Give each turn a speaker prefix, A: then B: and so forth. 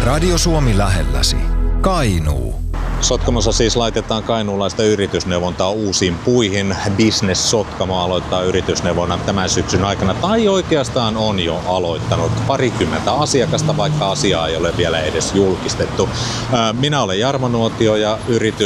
A: Radio Suomi lähelläsi. Kainuu.
B: Sotkamossa siis laitetaan kainuulaista yritysneuvontaa uusiin puihin. Business Sotkamo aloittaa yritysneuvonnan tämän syksyn aikana, tai oikeastaan on jo aloittanut 20 asiakasta, vaikka asiaa ei ole vielä edes julkistettu. Minä olen Jarmo Nuotio ja